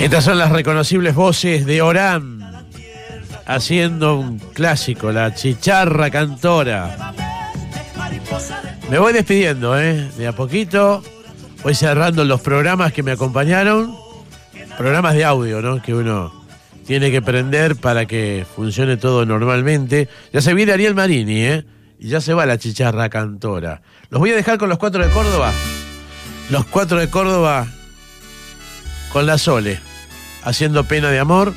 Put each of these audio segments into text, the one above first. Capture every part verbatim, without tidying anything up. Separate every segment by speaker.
Speaker 1: Estas son las reconocibles voces de Orán, haciendo un clásico, la chicharra cantora. Me voy despidiendo, ¿eh? De a poquito. Voy cerrando los programas que me acompañaron. Programas de audio, ¿no? Que uno tiene que prender para que funcione todo normalmente. Ya se viene Ariel Marini, ¿eh? Y ya se va la chicharra cantora. Los voy a dejar con los cuatro de Córdoba. Los cuatro de Córdoba con la Sole, haciendo Pena de Amor.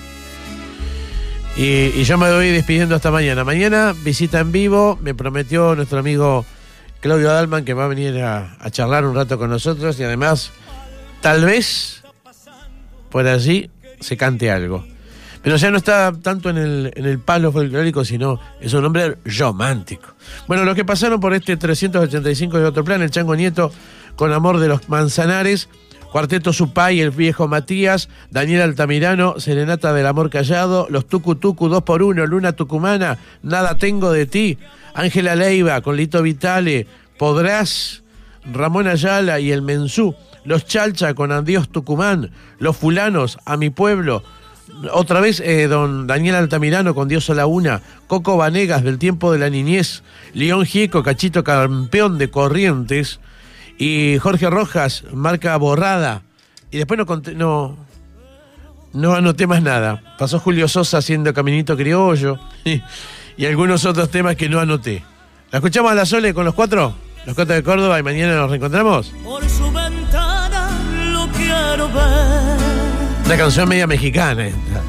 Speaker 1: Y, y yo me voy despidiendo hasta mañana. Mañana visita en vivo. Me prometió nuestro amigo Claudio Dalman que va a venir a, a charlar un rato con nosotros. Y además, tal vez por allí se cante algo. Pero ya no está tanto en el, en el palo folclórico, sino es un hombre romántico. Bueno, los que pasaron por este trescientos ochenta y cinco de Otro Plan, el Chango Nieto con Amor de los Manzanares, Cuarteto Supay, El Viejo Matías, Daniel Altamirano, Serenata del Amor Callado, Los Tucu Tucu, dos por uno, Luna Tucumana, Nada Tengo de Ti, Ángela Leiva con Lito Vitale, Podrás, Ramón Ayala y El Mensú, Los Chalcha con Adiós Tucumán, Los Fulanos, A Mi Pueblo, otra vez eh, don Daniel Altamirano con Dios a la Una, Coco Vanegas del Tiempo de la Niñez, León Gieco, Cachito Campeón de Corrientes, y Jorge Rojas, Marca Borrada. Y después no, conté, no, no anoté más nada. Pasó Julio Sosa haciendo Caminito Criollo y, y algunos otros temas que no anoté. ¿La escuchamos a la Sole con los cuatro? Los cuatro de Córdoba, y mañana nos reencontramos.
Speaker 2: Por su ventana lo quiero ver.
Speaker 1: Una canción media mexicana esta.